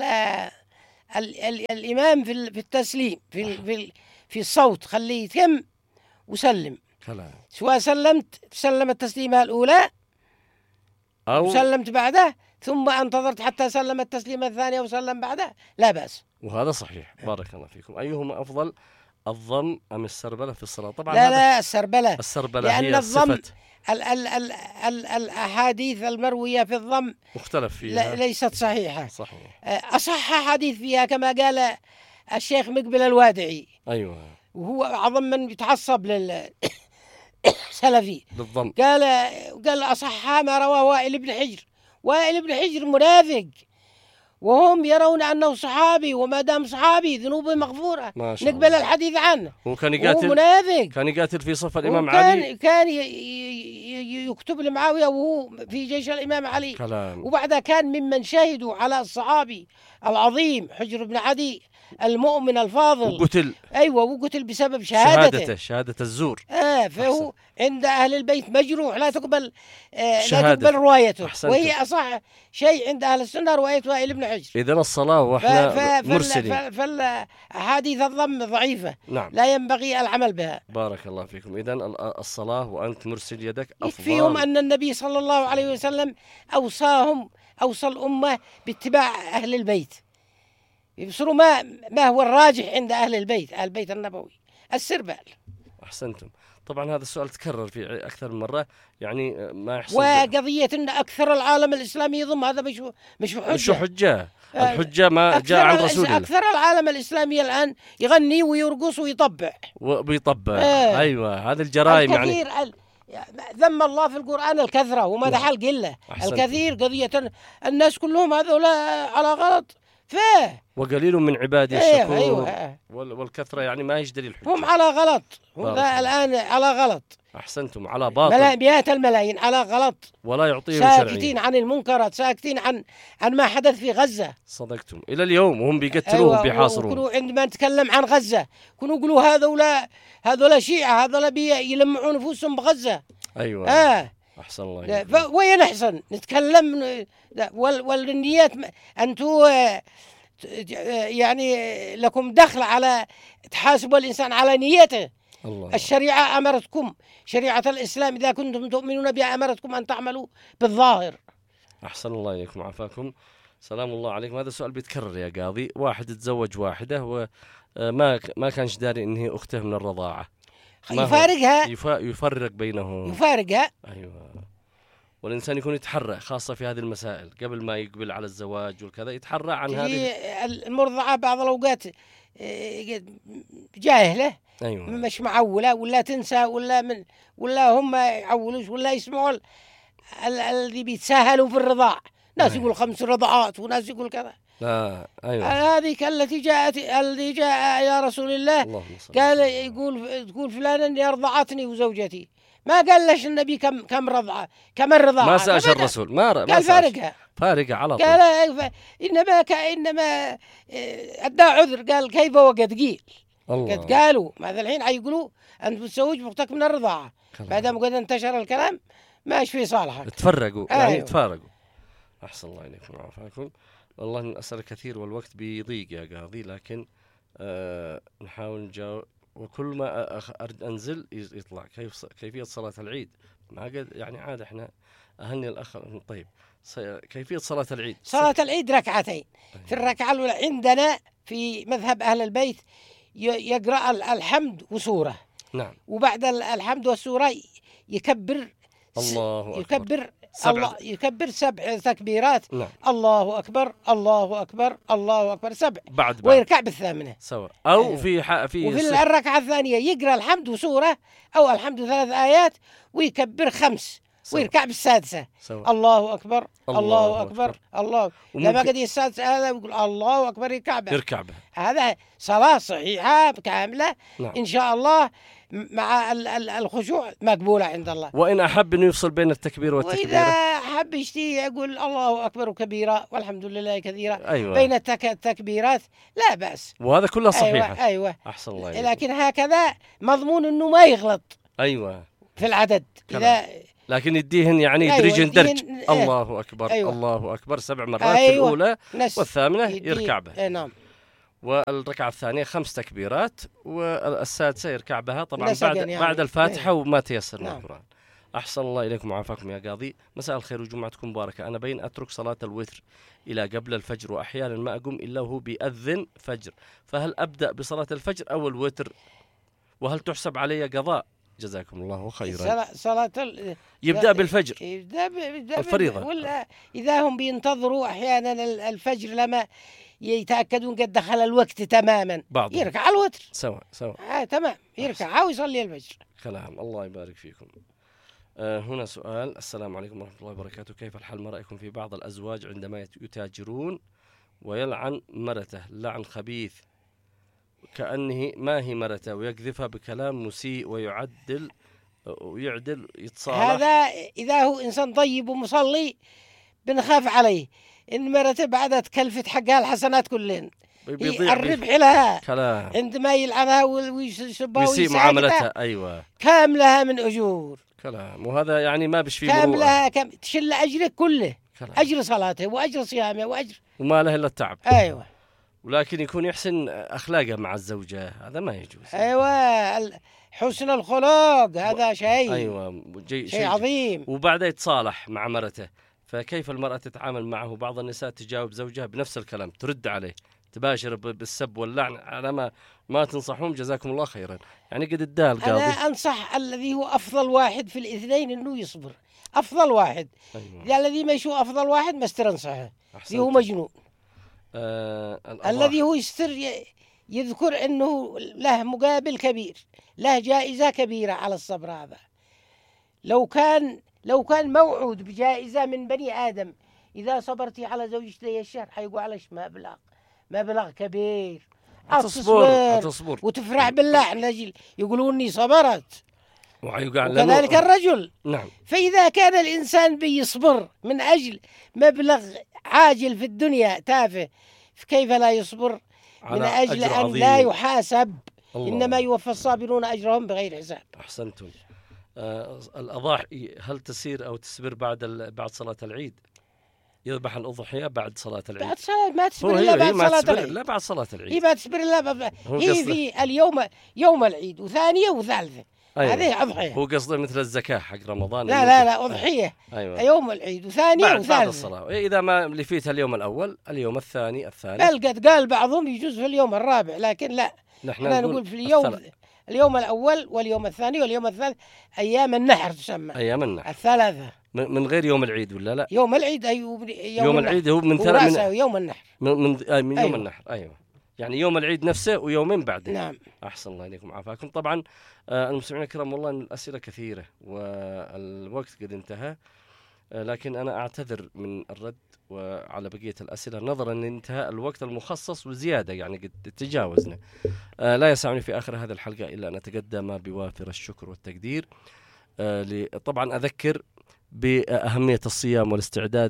ال ال الإمام في التسليم في في في الصوت، خليه يتم وسلم. كلام. سواء سلمت سلم التسليمة الأولى أو سلمت بعده ثم انتظرت حتى سلم التسليمة الثانية وسلم بعده لا بأس. وهذا صحيح. بارك الله فيكم. أيهما أفضل، الضم أم السربلة في الصلاة؟ طبعا لا لا السربلة. السربلة لأن هي الضم صفة. ال ال ال ال الأحاديث المروية في الضم مختلف فيها، ليست صحيحة. صحيح. أصح حديث فيها كما قال الشيخ مقبل الوادعي. أيوة. وهو أعظم من يتعصب لل سلفي بالضم. قال قال أصحها ما رواه وائل بن حجر. وائل بن حجر منافق وهم يرون أنه صحابي، وما دام صحابي ذنوبه مغفورة نقبل الحديث عنه. هو كان يقاتل منافق، كان يقاتل في صف الإمام كان علي، كان يكتب لمعاوية وهو في جيش الإمام علي. كلام. وبعدها كان ممن شهدوا على الصحابي العظيم حجر بن عدي المؤمن الفاضل وقتل. أيوة وقتل بسبب شهادته شهادته شهادة الزور. آه فهو أحسن. عند أهل البيت مجروح لا تقبل آه لا تقبل روايته. أحسنتم. وهي أصح شيء عند أهل السنة رواية وائل بن حجر. إذن الصلاة وإحنا مرسلين. فالأحاديث الضم ضعيفة. نعم. لا ينبغي العمل بها. بارك الله فيكم. إذن الصلاة وأنت مرسل يدك أفضل. يكفيهم أن النبي صلى الله عليه وسلم أوصاهم أوصى الأمة باتباع أهل البيت، يبصروا ما ما هو الراجح عند أهل البيت، أهل البيت النبوي السربال. أحسنتم. طبعا هذا السؤال تكرر في أكثر من مرة، يعني ما يحصل. وقضية أن أكثر العالم الإسلامي يضم هذا مش مش حجة. مش حجة. الحجة ما جاء عن رسول الله. أكثر العالم الإسلامي الآن يغني ويرقص ويطبع. وبيطبع. آه. أيوة هذه الجرائم يعني. ذم الله في القرآن الكثرة ومدح القلة. الكثير قضية الناس كلهم هذولا على غلط فيه. وقليل من عبادي الشكور. أيوة أيوة. والكثرة يعني ما يجدري الحجة. هم على غلط. هم الآن على غلط. أحسنتم. على باطل. مئات الملايين على غلط. ولا يعطيهم شرعي. ساكتين عن المنكرات، ساكتين عن عن ما حدث في غزة. صدقتم. إلى اليوم وهم بيقتلوهم. أيوة. بيحاصرون. كانوا عندما نتكلم عن غزة كانوا يقولوا هذولا هذولا شيعة، هذولا بيلمعوا نفوسهم بغزة. أيوة. آه. أحسن الله. ف... وين أحسن نتكلم وال... والنيات أنتوا يعني لكم دخل على تحاسبوا الإنسان على نيته. الله. الشريعة أمرتكم، شريعة الإسلام إذا كنتم تؤمنون بها أمرتكم أن تعملوا بالظاهر. أحسن الله إليكم وعافاكم. سلام الله عليكم. هذا السؤال بيتكرر يا قاضي. واحد تزوج واحدة وما ما كانش داري إن هي أخته من الرضاعة، يفارقها. يفرق بينهم. يفارقها. أيوة. والإنسان يكون يتحرى خاصة في هذه المسائل قبل ما يقبل على الزواج والكذا، يتحرى عن هذه المرضعة. بعض الأوقات جاهلة. أيوة. مش معولة ولا تنسى ولا من ولا هم يعولوش ولا يسمعوا الذي بيتساهلوا في الرضاع. ناس أيوة. يقول خمس رضعات وناس يقول كذا. لا أيوة. هذه التي جاءت الذي جاء يا رسول الله قال يقول تقول فلان إني أرضعتني وزوجتي، ما قال ليش النبي كم كم رضعة كم الرضاعة. ما سأش الرسول. ما ر... قال فارقها. فارقها على طول. قال إنما كإنما أدى عذر. قال كيف وقد قيل. قد قالوا ماذا الحين حيقولوا أنت بتزوج أختك من الرضاعة بعد ما قد انتشر الكلام ماش في صالحك. تفرقوا يعني. أيوه. تفارقوا. أحسن الله إليكم وعافاكم. والله الأسئلة كثير والوقت بيضيق يا قاضي، لكن آه نحاول نجاوب. وكل ما أرد أنزل يطلع كيف كيفية صلاة العيد. ما قد يعني عاد إحنا أهني الأخ. طيب كيفية صلاة العيد. صلاة العيد ركعتين. في الركعة الأولى عندنا في مذهب أهل البيت يقرأ الحمد وسورة. نعم. وبعد الحمد والسورة يكبر. الله يكبر الله يكبر سبع تكبيرات. نعم. الله أكبر الله أكبر الله أكبر سبع. بعد, بعد. ويركع بالثامنة سواء أو أيوه. في ح... في وفي الركعة الثانية يقرأ الحمد وسورة أو الحمد ثلاث آيات ويكبر خمس سوا. ويركع بالسادسة سوا. الله أكبر الله, الله أكبر, أكبر. الله لما قد السادسة هذا يقول الله أكبر يركع به. يركع به. هذا صلاة صحيحة كاملة. نعم. إن شاء الله مع الخشوع مقبولة عند الله. وإن أحب أن يفصل بين التكبير والتكبير. وإذا أحب يشتي يقول الله أكبر كبيرا والحمد لله كثيرا. أيوة. بين التكبيرات لا بأس. وهذا كله صحيح. أيوة. أيوة. أحسن الله إليكم. لكن هكذا مضمون أنه ما يغلط. أيوة. في العدد إذا لكن يديهن يعني أيوة. يدرج درج. أيوة. الله أكبر. أيوة. الله أكبر سبع مرات. أيوة. في الأولى نس. والثامنة يركع به. أي نعم. والركعة الثانية خمس تكبيرات والسادسة يركع بها طبعا بعد يعني. بعد الفاتحة وما تيسر من نعم. القرآن. أحسن الله إليكم وعافاكم يا قاضي. مساء الخير وجمعتكم مباركة. أنا بين أترك صلاة الوتر إلى قبل الفجر وأحيانا ما أقوم إلا وهو بيأذن فجر، فهل أبدأ بصلاة الفجر أو الوتر؟ وهل تحسب علي قضاء؟ جزاكم الله خيرا. صلاة ال... يبدأ بالفجر. يبدأ بالفجر الفريضة. ولا إذا هم بينتظروا أحيانا الفجر لما يتأكدون قد دخل الوقت تماما بعضهم. يركع الوتر سواء سواء. آه تمام يركع ويصلي الفجر. كلام الله يبارك فيكم. آه هنا سؤال. السلام عليكم ورحمة الله وبركاته. كيف الحال؟ ما رأيكم في بعض الأزواج عندما يتاجرون ويلعن مرته لعن خبيث كأنه ما هي مرته ويقذفها بكلام مسيء ويعدل ويعدل يتصالح؟ هذا إذا هو إنسان طيب ومصلي بنخاف عليه. إن مرته بعد تكلفت حقها الحسنات كلهن. بيضيع الربح لها كلام. عندما يلعنها ويسبها ويسيء معاملتها. أيوة كام لها من أجور كلام. وهذا يعني ما بش فيه كام مروءة. لها كام تشل أجرك كله كلام. أجر صلاته وأجر صيامه وأجر وما له إلا التعب. أيوة. ولكن يكون يحسن أخلاقه مع الزوجة، هذا ما يجوز. أيوة حسن الخلق هذا شيء. أيوة شيء, شيء عظيم. وبعده يتصالح مع مرته، فكيف المرأة تتعامل معه؟ بعض النساء تجاوب زوجها بنفس الكلام، ترد عليه، تباشر بالسب واللعن على ما ما تنصحهم. جزاكم الله خيرا. يعني قد اداه القاضي. أنا أنصح الذي هو أفضل واحد في الاثنين إنه يصبر، أفضل واحد. أيوة. الذي ما يشوف أفضل واحد ما استرنصحه، اللي هو مجنون. آه الذي هو يستر يذكر أنه له مقابل كبير، له جائزة كبيرة على الصبر هذا. لو كان لو كان موعود بجائزة من بني آدم إذا صبرتي على زوجتي الشهر حيقول عليش مبلغ مبلغ كبير. أتصبر أتصبر وتفرح بالله لجل يقولوني صبرت. وكذلك الرجل. نعم. فإذا كان الإنسان بيصبر من أجل مبلغ عاجل في الدنيا تافه، فكيف لا يصبر من أجل أن عظيم. لا يحاسب. الله. إنما يوفى الصابرون أجرهم بغير حساب. أحسنتم. آه الأضاحي هل تسير أو تسبر بعد بعد صلاة العيد؟ يذبح الأضحية بعد صلاة العيد. بعد صلاة ما تسبر إلا بعد صلاة العيد. لا بعد صلاة العيد. هي ما تسبر إلا بعد. هي في اليوم يوم العيد وثانية وثالثة. أيوة. هذه أضحية. هو قصده مثل الزكاة حق رمضان. لا لا لا أضحية. أيوة. يوم العيد وثانية بعد وثالثة. بعد الصلاة. إذا ما لفيتها اليوم الأول، اليوم الثاني، الثالث. بل قد قال بعضهم يجوز في اليوم الرابع، لكن لا. نحن نقول, نقول في اليوم الثل... اليوم الأول واليوم الثاني واليوم الثالث، أيام النحر تسمى. أيام النحر. الثلاثة. من غير يوم العيد ولا لا؟ يوم العيد أيوة. يوم, يوم العيد هو من ثلاث من يوم النحر. من من, آه من يوم أيوة. النحر. أيوة. يعني يوم العيد نفسه ويومين بعده. نعم. أحسن الله إليكم عافاكم. طبعا آه المستمعين الكرام والله إن الأسئلة كثيرة والوقت قد انتهى، آه لكن أنا أعتذر من الرد وعلى بقية الأسئلة نظرا لانتهاء الوقت المخصص وزيادة، يعني قد تجاوزنا. آه لا يسعني في آخر هذه الحلقة إلا أن أتقدم بوافر الشكر والتقدير. آه طبعا أذكر بأهمية الصيام والاستعداد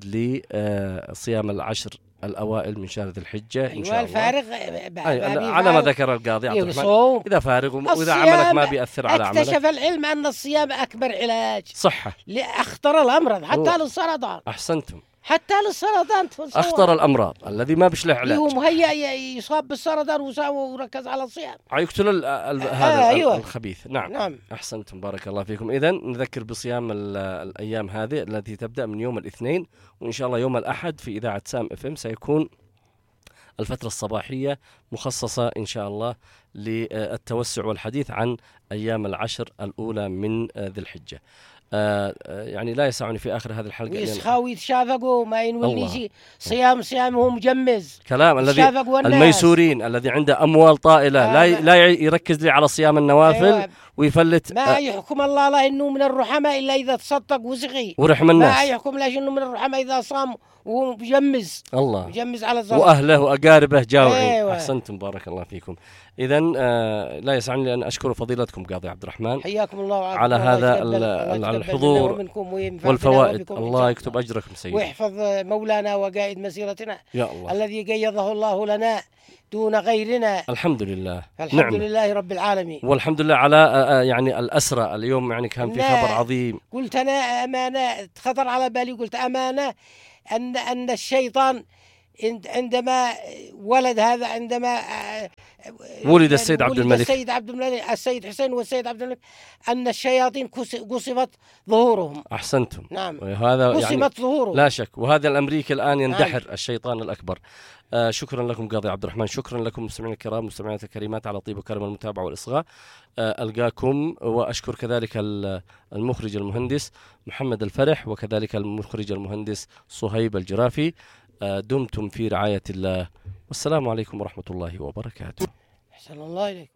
لصيام العشر الأوائل من شهر ذي الحجة. إن شاء الله. الفارغ أيوة على ما ذكر القاضي عبد الرحمن، إذا فارغ وإذا عملك ما بيأثر على عملك. اكتشف العلم أن الصيام أكبر علاج صحة لأخطر الأمراض حتى الله. للسرطان. أحسنتم. حتى للسرطان أخطر الأمراض الذي ما بش له علاج، هو مهيأ يصاب بالسرطان وركز على الصيام يقتل هذا آه أيوة. الخبيث. نعم. نعم أحسنتم بارك الله فيكم. إذن نذكر بصيام الأيام هذه التي تبدأ من يوم الاثنين، وإن شاء الله يوم الأحد في إذاعة سام اف ام سيكون الفترة الصباحية مخصصة إن شاء الله للتوسع والحديث عن أيام العشر الأولى من ذي الحجة. آه يعني لا يسعني في آخر هذه الحلقة يسخاو يتشافقوا ما ينوليش صيام صيام هو مجمز كلام الذي الميسورين الذي عنده أموال طائلة آه لا لا يركز لي على صيام النوافل. أيوة. ويفلت ما يحكم الله لا إنه من الرحمة إلا إذا تصدق وسخي ورحم الناس. ما يحكم لا إنه من الرحمة إذا صام وهو مجمز الله مجمز على الزرع وأهله وأقاربه جاوعين. أيوة. أحسنتم بارك الله فيكم. إذن آه لا يسعني أن أشكر فضيلتكم قاضي عبد الرحمن حياكم الله على هذا على الحضور والفوائد. الله يكتب أجركم سيدي ويحفظ مولانا وقائد مسيرتنا يا الله الذي قيضه الله لنا دون غيرنا. الحمد لله. الحمد نعم. لله رب العالمين. والحمد لله على يعني الأسرة اليوم، يعني كان في خبر عظيم. قلت أنا أمانة خطر على بالي، قلت أمانة أن أن الشيطان عندما ولد هذا عندما ولد السيد عبد الملك السيد عبد الملك السيد حسين والسيد عبد الملك أن الشياطين قصفت ظهورهم. أحسنتم. نعم. وهذا قصفت يعني ظهورهم لا شك، وهذا الأمريكي الآن يندحر. نعم. الشيطان الأكبر. آه شكرا لكم قاضي عبد الرحمن، شكرا لكم مستمعين الكرام مستمعات الكريمات على طيب وكرم المتابعة والإصغاء. آه ألقاكم، وأشكر كذلك المخرج المهندس محمد الفرح، وكذلك المخرج المهندس صهيب الجرافي. آه دمتم في رعاية الله، والسلام عليكم ورحمة الله وبركاته. أحسن الله إليك.